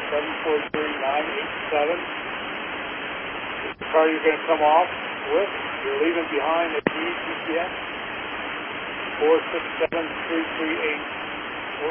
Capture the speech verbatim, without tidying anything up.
seven four three nine eight seven. The car you're going to come off with, you're leaving behind at G P S four six seven three three eight.